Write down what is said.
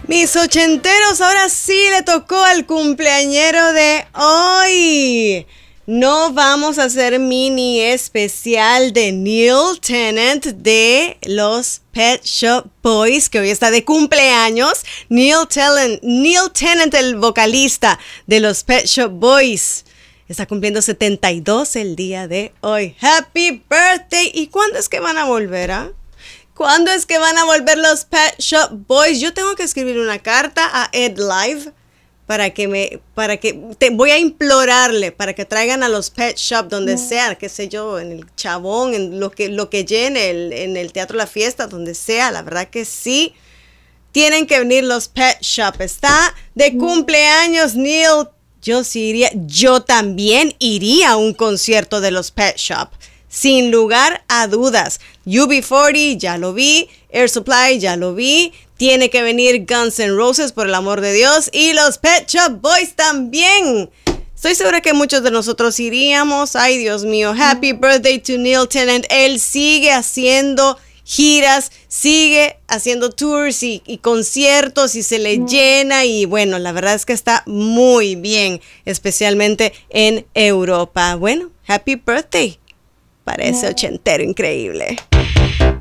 Mis ochenteros, ahora sí le tocó al cumpleañero de hoy. No vamos a hacer mini especial de Neil Tennant de los Pet Shop Boys, que hoy está de cumpleaños. Neil Tennant, el vocalista de los Pet Shop Boys, está cumpliendo 72 el día de hoy. ¡Happy birthday! ¿Y cuándo es que van a volver, ¿Cuándo es que van a volver los Pet Shop Boys? Yo tengo que escribir una carta a Ed Live voy a implorarle para que traigan a los Pet Shop donde sea, qué sé yo, en el Chabón, en lo que llene, en el Teatro La Fiesta, donde sea. La verdad que sí, tienen que venir los Pet Shop. Está de cumpleaños Neil. Yo sí iría, yo también iría a un concierto de los Pet Shop. Sin lugar a dudas. UB40 ya lo vi, Air Supply ya lo vi, tiene que venir Guns N' Roses, por el amor de Dios, y los Pet Shop Boys también. Estoy segura que muchos de nosotros iríamos. Ay, Dios mío, happy birthday to Neil Tennant. Él sigue haciendo giras, sigue haciendo tours y conciertos y se le llena, y bueno, la verdad es que está muy bien, especialmente en Europa. Bueno, happy birthday para ese ochentero increíble.